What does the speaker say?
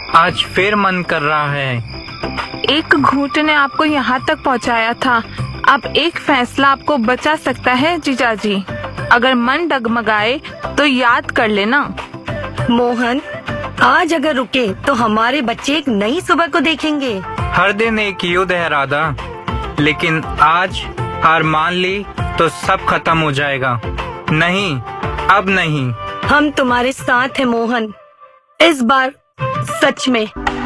आज फिर मन कर रहा है। एक घूंट ने आपको यहाँ तक पहुँचाया था। अब एक फैसला आपको बचा सकता है जीजाजी। अगर मन डगमगाए तो याद कर लेना। मोहन, आज अगर रुके तो हमारे बच्चे एक नई सुबह को देखेंगे। हर दिन एक युद्ध है राधा, लेकिन आज हार मान ली तो सब खत्म हो जाएगा। नहीं, अब नहीं। हम तुम्हारे साथ हैं मोहन, इस बार सच में।